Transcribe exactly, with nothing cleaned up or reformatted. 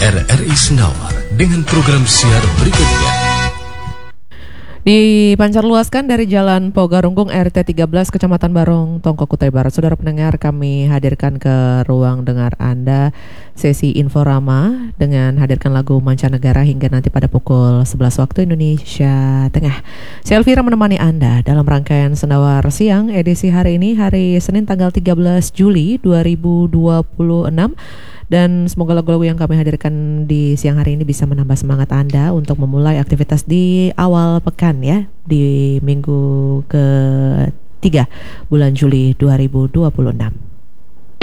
R R I Senawar dengan program siar berikutnya. Dipancarluaskan dari Jalan Pogarunggung R T tiga belas Kecamatan Barong, Tongko, Kutai Barat. Saudara pendengar, kami hadirkan ke ruang dengar Anda sesi Inforama dengan hadirkan lagu mancanegara hingga nanti pada pukul sebelas waktu Indonesia Tengah. Saya Elvira menemani Anda dalam rangkaian Senawar Siang edisi hari ini, hari Senin tanggal tiga belas Juli dua ribu dua puluh enam. Dan semoga lagu-lagu yang kami hadirkan di siang hari ini bisa menambah semangat Anda untuk memulai aktivitas di awal pekan ya, di minggu ketiga bulan Juli dua ribu dua puluh enam.